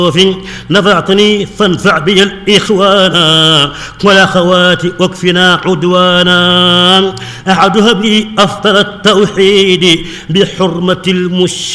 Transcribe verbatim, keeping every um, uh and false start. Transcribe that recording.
نفعتني فانفع بي الإخوانا والأخوات واكفنا عدوانا. أحد هب لي أفضل التوحيد بحرمة المش